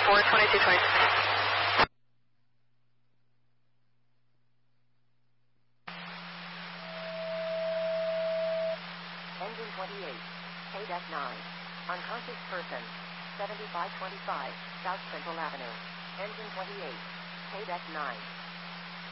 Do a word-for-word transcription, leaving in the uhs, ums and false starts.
four, twenty-two twenty. Engine twenty-eight, K nine. Unconscious person, seventy-five twenty-five, South Central Avenue. Engine twenty-eight, K nine.